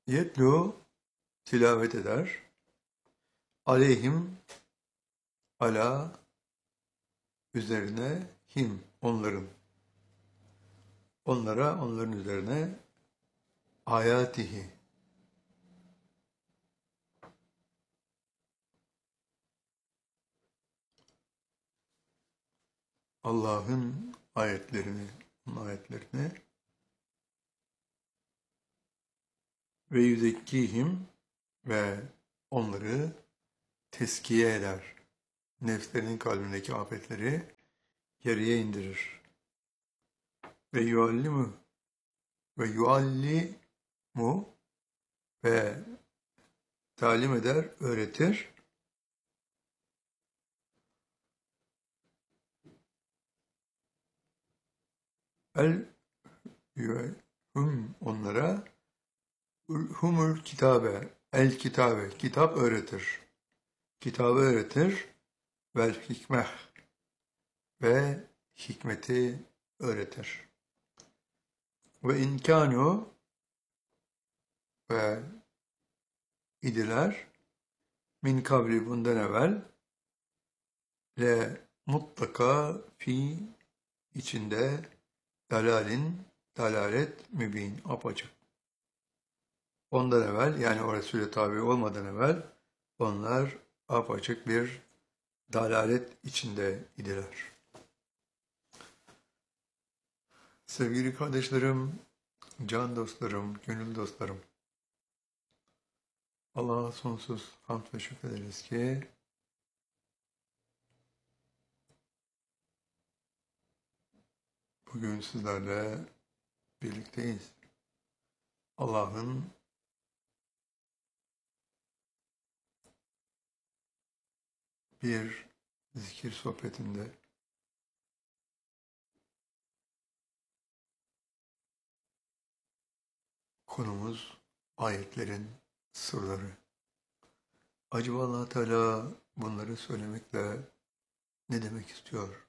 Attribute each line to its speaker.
Speaker 1: Yetlu tilavet eder. Aleyhim ala üzerine him onların. Onlara onların üzerine ayatihi Allah'ın ayetlerini ve yüzekkihim ve onları teskiye eder. Nefslerinin kalbindeki afetleri geriye indirir. Ve yuallimu ve talim eder, öğretir. El onlara humul kitabe, el kitabe, kitap öğretir. Kitabı öğretir. Vel hikmeh ve hikmeti öğretir. Ve inkânu ve idiler min kabli bundan evvel le mutlaka fi içinde dalalet mübin apaçık. Ondan evvel yani o Resul'e tabi olmadan evvel onlar apaçık bir dalalet içinde idiler. Sevgili kardeşlerim, can dostlarım, gönül dostlarım, Allah'a sonsuz hamd ve şükrederiz ki bugün sizlerle birlikteyiz. Allah'ın bir zikir sohbetinde konumuz ayetlerin sırları. Acaba Allah Teala bunları söylemekle ne demek istiyor?